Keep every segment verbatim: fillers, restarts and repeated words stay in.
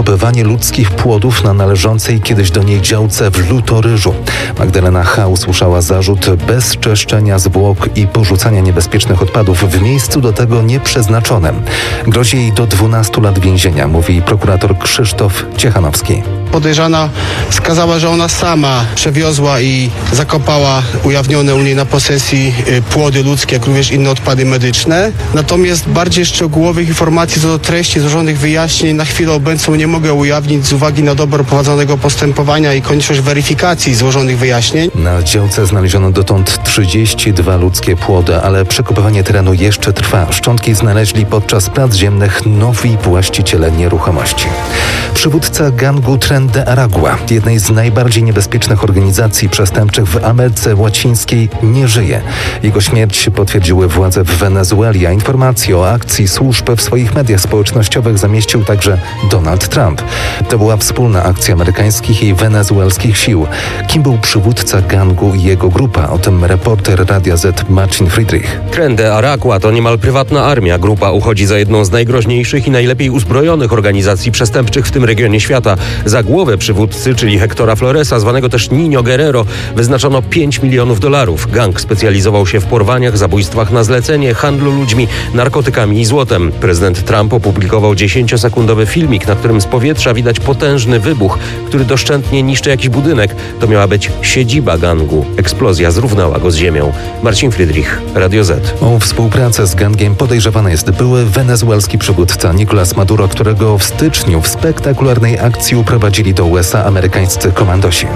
przekopywanie ludzkich płodów na należącej kiedyś do niej działce w Lutoryżu. Magdalena H. usłyszała zarzut bezczeszczenia zwłok i porzucania niebezpiecznych odpadów w miejscu do tego nieprzeznaczonym. Grozi jej do dwunastu lat więzienia, mówi prokurator Krzysztof Ciechanowski. Podejrzana wskazała, że ona sama przewiozła i zakopała ujawnione u niej na posesji płody ludzkie, jak również inne odpady medyczne. Natomiast bardziej szczegółowych informacji co do treści złożonych wyjaśnień na chwilę obecną nie mogę ujawnić z uwagi na dobro prowadzonego postępowania i konieczność weryfikacji złożonych wyjaśnień. Na działce znaleziono dotąd trzydzieści dwa ludzkie płody, ale przekopywanie terenu jeszcze trwa. Szczątki znaleźli podczas prac ziemnych nowi właściciele nieruchomości. Przywódca gangu Tren de Aragua, jednej z najbardziej niebezpiecznych organizacji przestępczych w Ameryce Łacińskiej, nie żyje. Jego śmierć potwierdziły władze w Wenezueli, a informacje o akcji służb w swoich mediach społecznościowych zamieścił także Donald Trump. To była wspólna akcja amerykańskich i wenezuelskich sił. Kim był przywódca gangu i jego grupa? O tym reporter Radia Z Marcin Friedrich. Tren de Aragua to niemal prywatna armia. Grupa uchodzi za jedną z najgroźniejszych i najlepiej uzbrojonych organizacji przestępczych w tym regionie świata. Za głowę przywódcy, czyli Hectora Floresa, zwanego też Niño Guerrero, wyznaczono pięć milionów dolarów. Gang specjalizował się w porwaniach, zabójstwach na zlecenie, handlu ludźmi, narkotykami i złotem. Prezydent Trump opublikował dziesięciosekundowy filmik, na którym z powietrza widać potężny wybuch, który doszczętnie niszczy jakiś budynek. To miała być siedziba gangu. Eksplozja zrównała go z ziemią. Marcin Friedrich, Radio Z. O współpracę z gangiem podejrzewany jest były wenezuelski przywódca Nicolás Maduro, którego w styczniu w spektakularnej akcji uprowadzili do U S A amerykańscy komandosi.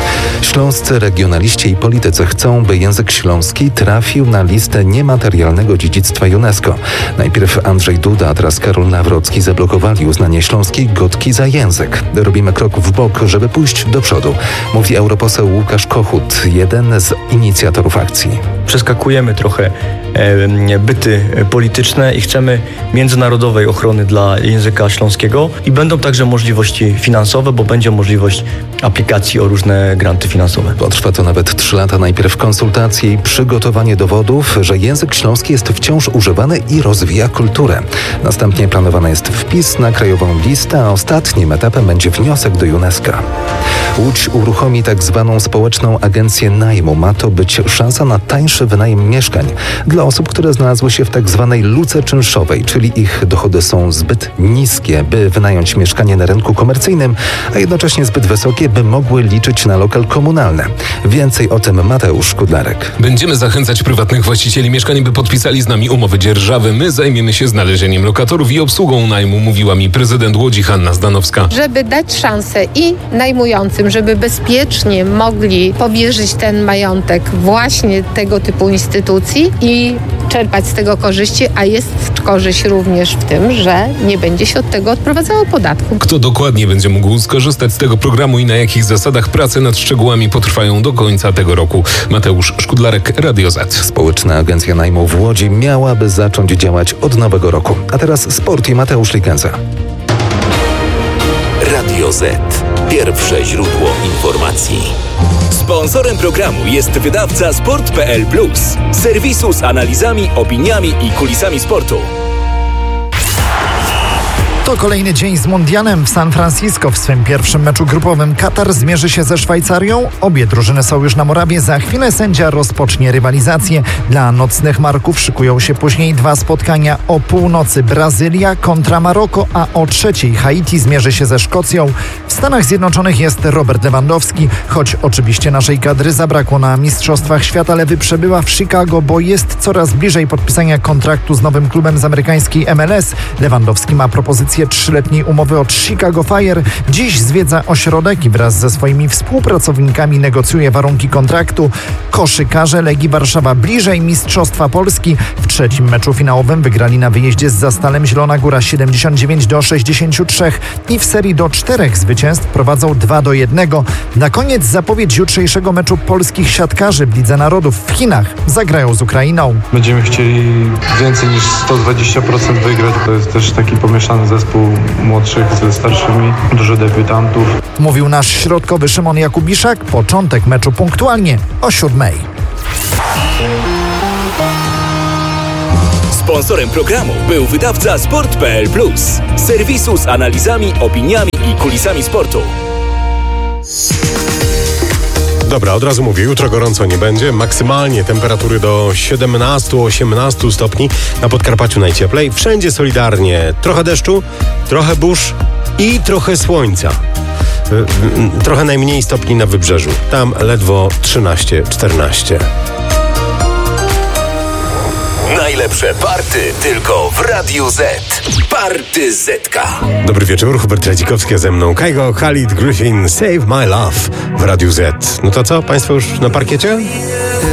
Śląscy regionaliści i politycy chcą, by język śląski trafił na listę niematerialnego dziedzictwa UNESCO. Najpierw Andrzej Duda, a teraz Karol Nawrocki zablokowali uznanie śląskiej gotki za język. Robimy krok w bok, żeby pójść do przodu, mówi europoseł Łukasz Kochut, jeden z inicjatorów akcji. Przeskakujemy trochę e, byty polityczne i chcemy międzynarodowej ochrony dla języka śląskiego i będą także możliwości finansowe, bo będzie możliwość aplikacji o różne granty finansowe. Potrwa to nawet trzy lata. Najpierw konsultacje i przygotowanie dowodów, że język śląski jest wciąż używany i rozwija kulturę. Następnie planowany jest wpis na krajową listę, a ostatnim etapem będzie wniosek do UNESCO. Łódź uruchomi tak zwaną społeczną agencję najmu. Ma to być szansa na tańszy wynajem mieszkań dla osób, które znalazły się w tak zwanej luce czynszowej, czyli ich dochody są zbyt niskie, by wynająć mieszkanie na rynku komercyjnym, a jednocześnie zbyt wysokie, by mogły liczyć na lokal komunalny. Więcej o tym Mateusz Kudlarek. Będziemy zachęcać prywatnych właścicieli mieszkań, by podpisali z nami umowy dzierżawy. My zajmiemy się znalezieniem lokatorów i obsługą najmu, mówiła mi prezydent Łodzi Hanna Zdanowska. Żeby dać szansę i najmującym, żeby bezpiecznie mogli powierzyć ten majątek właśnie tego typu instytucji i czerpać z tego korzyści, a jest korzyść również w tym, że nie będzie się od tego odprowadzało podatku. Kto dokładnie będzie mógł skorzystać z tego programu i na jakich zasadach prace nad szczegółami potrwają do końca tego roku. Mateusz Szkudlarek, Radio Z. Społeczna Agencja Najmu w Łodzi miałaby zacząć działać od nowego roku. A teraz sport i Mateusz Likenza. Radio Z. Pierwsze źródło informacji. Sponsorem programu jest wydawca sport kropka p l plus, serwisu z analizami, opiniami i kulisami sportu. To kolejny dzień z Mundialem w San Francisco. W swym pierwszym meczu grupowym Katar zmierzy się ze Szwajcarią. Obie drużyny są już na murawie. Za chwilę sędzia rozpocznie rywalizację. Dla nocnych marków szykują się później dwa spotkania. O północy Brazylia kontra Maroko, a o trzeciej Haiti zmierzy się ze Szkocją. W Stanach Zjednoczonych jest Robert Lewandowski. Choć oczywiście naszej kadry zabrakło na Mistrzostwach Świata, Lewy przebywa w Chicago, bo jest coraz bliżej podpisania kontraktu z nowym klubem z amerykańskiej M L S. Lewandowski ma propozycję trzyletniej umowy od Chicago Fire. Dziś zwiedza ośrodek i wraz ze swoimi współpracownikami negocjuje warunki kontraktu. Koszykarze Legii Warszawa bliżej Mistrzostwa Polski. W trzecim meczu finałowym wygrali na wyjeździe z Zastalem Zielona Góra siedemdziesiąt dziewięć do sześćdziesięciu trzech i w serii do czterech zwycięstw prowadzą dwa do jednego. Na koniec zapowiedź jutrzejszego meczu polskich siatkarzy w Lidze Narodów w Chinach. Zagrają z Ukrainą. Będziemy chcieli więcej niż sto dwadzieścia procent wygrać. To jest też taki pomieszany zespół młodszych ze starszymi, dużo debiutantów. Mówił nasz środkowy Szymon Jakubiszak. Początek meczu punktualnie o siódmej. Sponsorem programu był wydawca sport kropka p l plus, serwisu z analizami, opiniami i kulisami sportu. Dobra, od razu mówię, jutro gorąco nie będzie. Maksymalnie temperatury do siedemnaście osiemnaście stopni. Na Podkarpaciu najcieplej. Wszędzie solidarnie. Trochę deszczu, trochę burz i trochę słońca. Trochę najmniej stopni na wybrzeżu. Tam ledwo trzynaście czternaście. Najlepsze party tylko w Radiu Z. Party Zetka. Dobry wieczór, Hubert Radzikowski, a ze mną Kaigo, Khalid, Griffin, Save My Love w Radiu Z. No to co, państwo już na parkiecie?